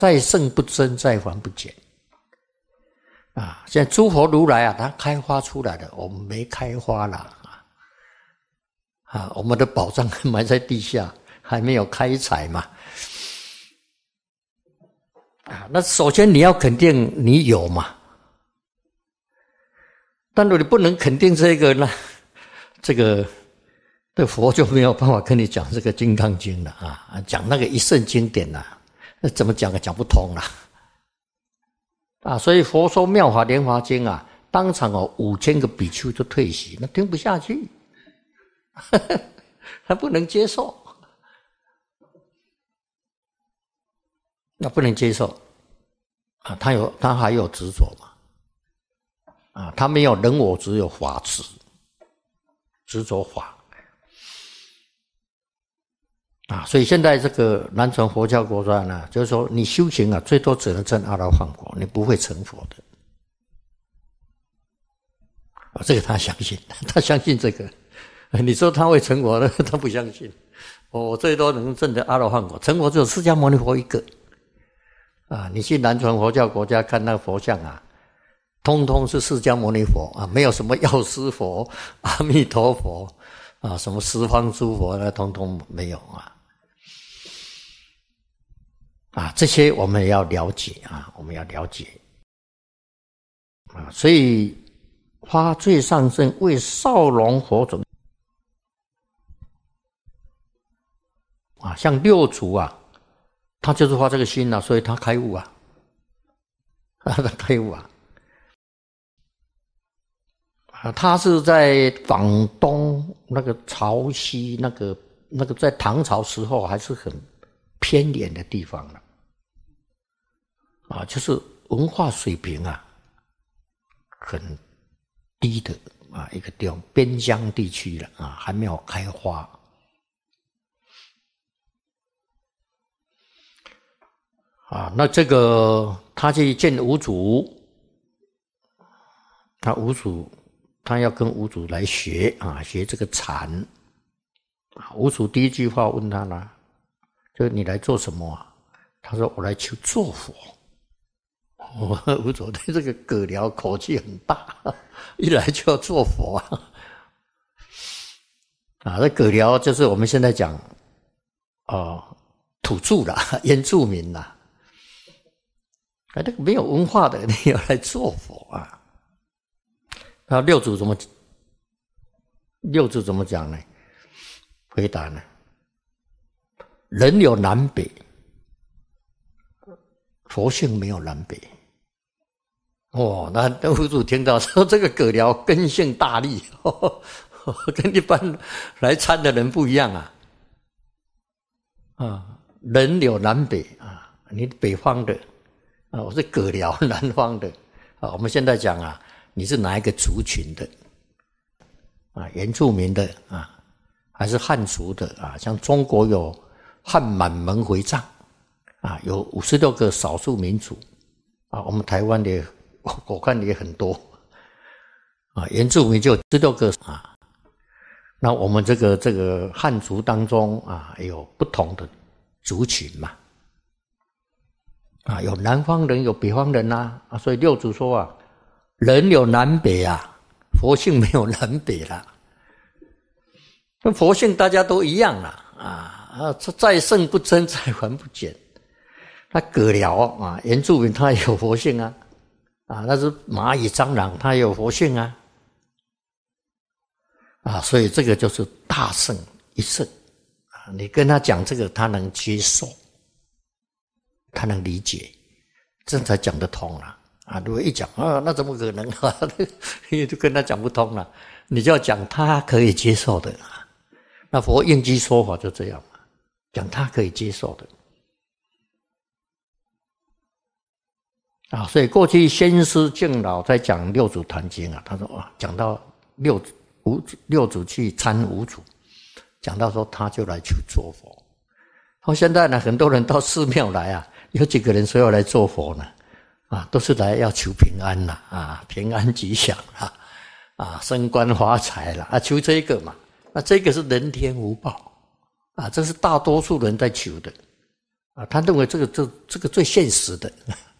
再胜不增，再还不减。现在诸佛如来它开花出来了，我们没开花啦。我们的宝藏埋在地下，还没有开采嘛。那首先你要肯定你有嘛。但如果你不能肯定这个呢，这佛就没有办法跟你讲这个《金刚经》了讲那个一圣经典了，那怎么讲讲不通了。所以佛说《妙法莲华经》当场5000个比丘就退席，那听不下去，他不能接受，那不能接受他还有执着嘛，他没有人我，只有法执着法所以现在这个南传佛教国家呢，就是说你修行最多只能证阿罗汉果，你不会成佛的。这个他相信，他相信这个。你说他会成佛的，他不相信。我最多能证得阿罗汉果，成佛只有释迦牟尼佛一个。你去南传佛教国家看那个佛像通通是释迦牟尼佛没有什么药师佛、阿弥陀佛什么十方诸佛那通通没有这些我们也要了解我们要了解所以发最上圣为少龙佛种像六祖他就是发这个心所以他开悟他开悟他是在广东那个潮汐那个在唐朝时候还是很偏远的地方就是文化水平很低的一个地方，边疆地区了还没有开花那这个他去见五祖，他要跟五祖来学学这个禅五祖第一句话问他了，就你来做什么他说我来求做佛五祖对这个葛僚口气很大，一来就要做佛这葛僚就是我们现在讲土著啦，原住民啦那个没有文化的你要来做佛那六祖怎么讲呢？回答呢，人有南北，佛性没有南北那五祖听到说这个葛僚根性大利跟一般来参的人不一样人有南北你北方的我是葛僚南方的我们现在讲你是哪一个族群的原住民的还是汉族的像中国有汉满蒙回藏有56个少数民族我们台湾的我看也很多原住民就16个那我们这个汉族当中有不同的族群嘛有南方人有北方人所以六祖说人有南北佛性没有南北啦那佛性大家都一样啦再胜不增，再还不减。那葛僚原住民他也有佛性那是蚂蚁蟑螂他也有佛性所以这个就是大圣一圣你跟他讲这个他能接受，他能理解，这才讲得通了如果一讲那怎么可能你就跟他讲不通了，你就要讲他可以接受的那佛应机说法就这样讲他可以接受的所以过去先师敬老在讲六祖坛经他说讲到六祖去参五祖，讲到说他就来求做佛现在呢很多人到寺庙来有几个人说要来做佛呢都是来要求平安平安吉祥升官发财求这个嘛那这个是人天福报这是大多数人在求的他认为这个最现实的